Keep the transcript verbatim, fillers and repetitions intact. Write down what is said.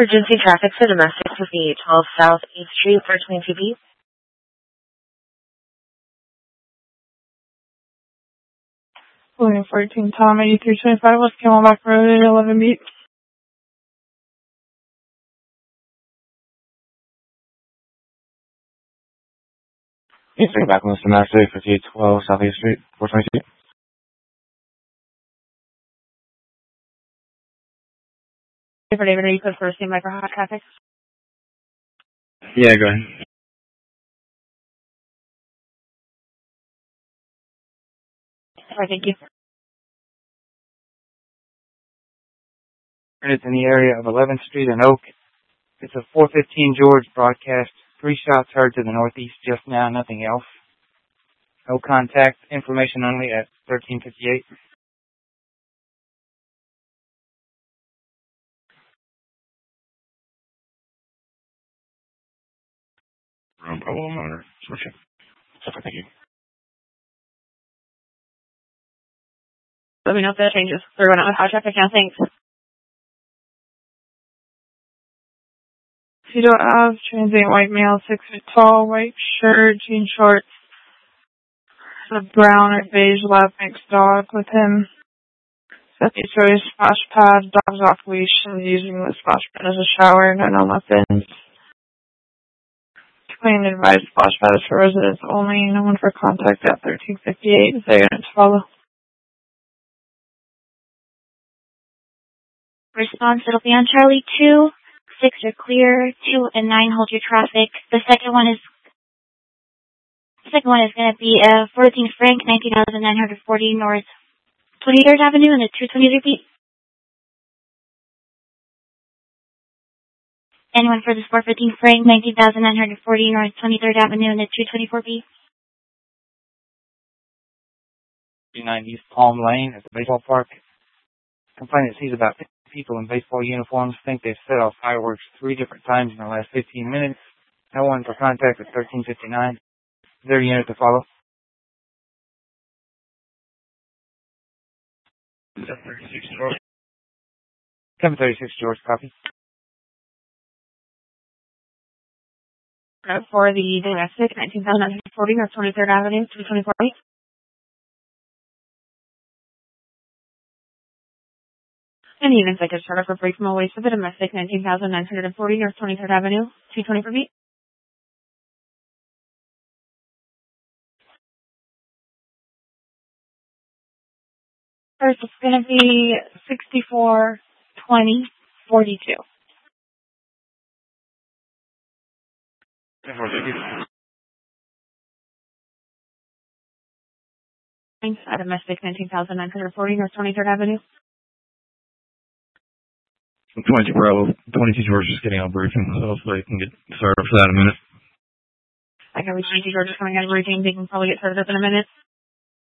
Emergency traffic to domestic fifty-eight twelve South eighth Street for twenty-two B. William fourteen, Tom eighty-three twenty-five, West Camelback Road at eleven B. Yes, bring it back, Mister Master, fifty-eight twelve South eighth Street, four twenty-two. For David, are you code for same micro hot traffic? Yeah, go ahead. Alright, thank you. And it's in the area of eleventh Street and Oak. It's a four fifteen George broadcast. Three shots heard to the northeast just now, nothing else. No contact, information only at thirteen fifty-eight. Room problem or switch it. Thank you. Let me know if that changes. We're going out with hot traffic now, thanks. Tito Ave, transient white male, six foot tall, white shirt, jean shorts, a brown or beige lab mixed dog with him. Seti choice, splash pad, dogs off leash, and using the splash pad as a shower, no no muffins. Clean advised splash pad is for residents only, no one for contact at thirteen fifty-eight. Is there units follow? Response, it'll be on Charlie two. Six are clear, two and nine hold your traffic. The second one is the second one is going to be uh, fourteen Frank, nineteen thousand nine hundred forty North twenty-third Avenue, and the two twenty repeat. Anyone for this four fifteen Frank, nineteen thousand nine hundred forty North twenty-third Avenue, and the two twenty-four B. nine East Palm Lane at the baseball park. Complainant sees about fifty people in baseball uniforms, think they've set off fireworks three different times in the last fifteen minutes. No one for contact at thirteen fifty-nine. Is there a unit to follow? seven thirty-six George. seven thirty-six George, copy. For the domestic, nineteen thousand nine hundred forty North twenty-third Avenue, two twenty-four B. Any units I could start off for break from away for the domestic, nineteen thousand nine hundred forty North twenty-third Avenue, two twenty-four B. First, it's going to be sixty-four twenty forty-two. A domestic, nineteen thousand nine hundred forty North twenty-third Avenue. twenty-two Bravo, twenty-two George is getting out of briefing, so hopefully I can get started up for that in a minute. I can reach twenty-two George is coming out of briefing. They can probably get started up in a minute.